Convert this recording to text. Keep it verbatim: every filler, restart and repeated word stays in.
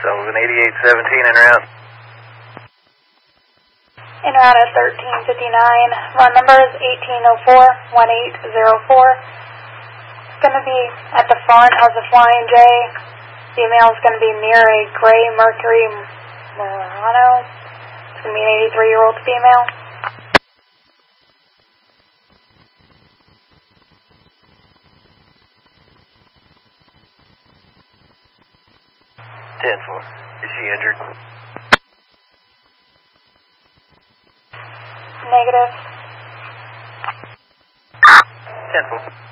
Sullivan eighty-eight seventeen en route. En route at thirteen fifty-nine. Run number is eighteen oh four, one eight oh four. It's going to be at the front of the Flying J. Female is going to be near a gray Mercury Murano. It's going to be an eighty-three-year-old female. ten four. Is she injured? Negative. ten four.